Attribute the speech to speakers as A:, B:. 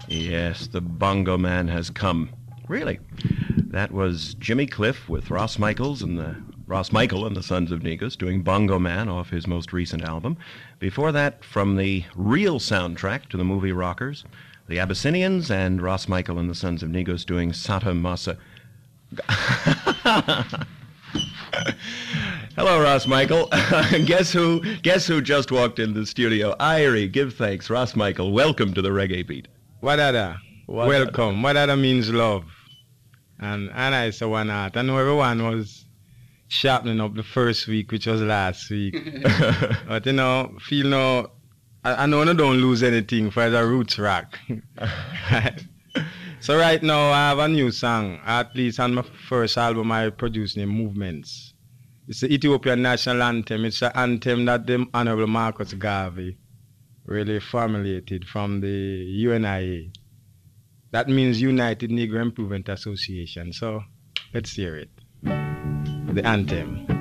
A: Yes, the Bongo Man has come. Really? That was Jimmy Cliff with Ross Michael and the Sons of Negus doing Bongo Man off his most recent album. Before that, from the real soundtrack to the movie Rockers, the Abyssinians and Ross Michael and the Sons of Negus doing Sata Masa. Hello, Ross Michael. Guess who just walked in the studio? Irie, give thanks. Ross Michael, welcome to the Reggae Beat.
B: Wadada. Welcome. Wadada means love. And I say one out. I know everyone was sharpening up the first week, which was last week. But I know I don't lose anything for the roots rock. So right now I have a new song, at least on my first album I produced named Movements. It's the Ethiopian national anthem. It's an anthem that the Honorable Marcus Garvey really formulated from the UNIA. That means United Negro Improvement Association. So let's hear it. The anthem.